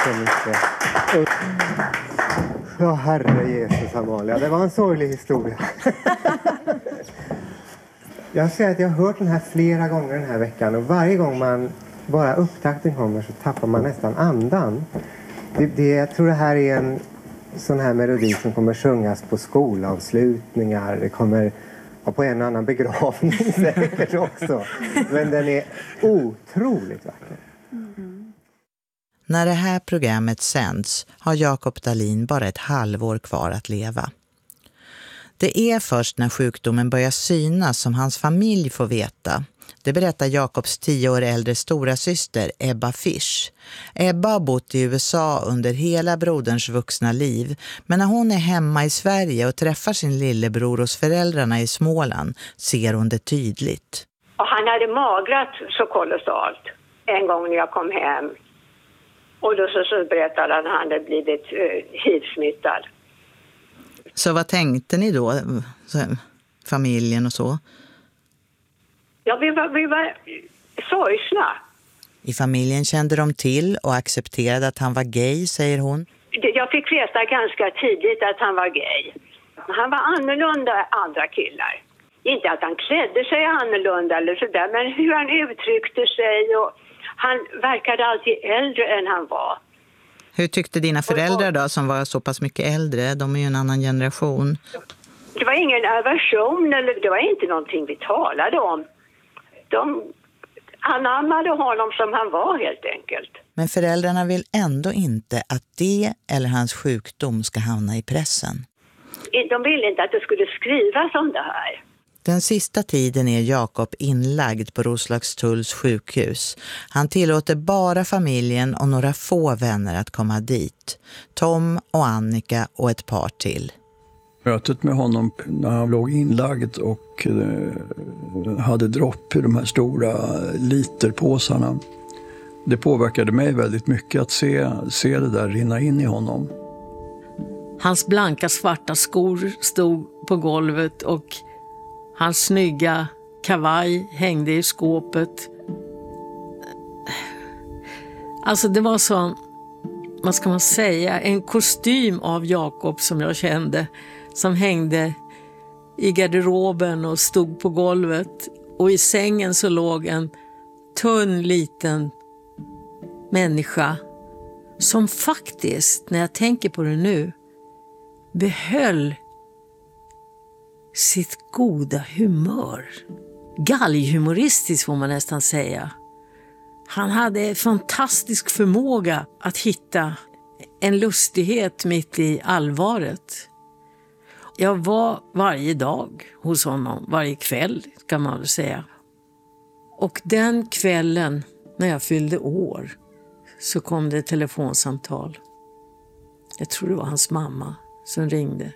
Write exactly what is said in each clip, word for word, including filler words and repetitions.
så mycket. Och... Ja, herre Jesus, Amalia. Det var en sorglig historia. Jag säger att jag har hört den här flera gånger den här veckan. Och varje gång man bara upptakten kommer så tappar man nästan andan. Det, det, jag tror det här är en sån här melodi som kommer sjungas på skolavslutningar. Det kommer ja, på en annan begravning säkert också. Men den är otroligt vacker. Mm. När det här programmet sänds har Jakob Dahlin bara ett halvår kvar att leva. Det är först när sjukdomen börjar synas som hans familj får veta. Det berättar Jakobs tio år äldre stora syster Ebba Fisch. Ebba har bott i U S A under hela broderns vuxna liv. Men när hon är hemma i Sverige och träffar sin lillebror hos föräldrarna i Småland ser hon det tydligt. Och han hade magrat så kolossalt en gång när jag kom hem. Och då så, så berättade han att han hade blivit uh, hiv-smittad. Så vad tänkte ni då, familjen och så? Ja, vi var, vi var sorgsna. I familjen kände de till och accepterade att han var gay, säger hon. Jag fick veta ganska tidigt att han var gay. Han var annorlunda än andra killar. Inte att han klädde sig annorlunda eller sådär, men hur han uttryckte sig. Och han verkade alltid äldre än han var. Hur tyckte dina föräldrar då, som var så pass mycket äldre? De är ju en annan generation. Det var ingen aversion, eller det var inte någonting vi talade om. De anammade honom som han var helt enkelt. Men föräldrarna vill ändå inte att det eller hans sjukdom ska hamna i pressen. De ville inte att det skulle skrivas om det här. Den sista tiden är Jakob inlagd på Roslagstulls sjukhus. Han tillåter bara familjen och några få vänner att komma dit. Tom och Annika och ett par till. Mötet med honom när han låg inlagd och eh, hade dropp i de här stora literpåsarna. Det påverkade mig väldigt mycket att se, se det där rinna in i honom. Hans blanka svarta skor stod på golvet och hans snygga kavaj hängde i skåpet. Alltså det var så, vad ska man säga, en kostym av Jakob som jag kände. Som hängde i garderoben och stod på golvet. Och i sängen så låg en tunn liten människa. Som faktiskt, när jag tänker på det nu, behöll sitt goda humör. Galghumoristiskt får man nästan säga. Han hade fantastisk förmåga att hitta en lustighet mitt i allvaret. Jag var varje dag hos honom, varje kväll kan man väl säga. Och den kvällen när jag fyllde år så kom det ett telefonsamtal. Jag tror det var hans mamma som ringde.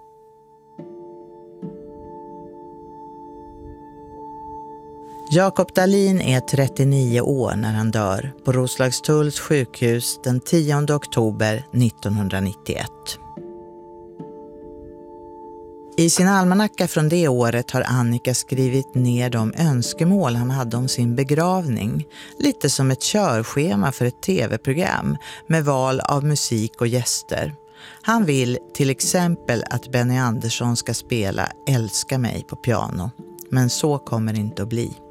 Jakob Dahlin är trettionio år när han dör på Roslagstulls sjukhus den tionde oktober nittonhundranittioett. I sin almanacka från det året har Annika skrivit ner de önskemål han hade om sin begravning. Lite som ett körschema för ett tv-program med val av musik och gäster. Han vill till exempel att Benny Andersson ska spela Älska mig på piano. Men så kommer det inte att bli.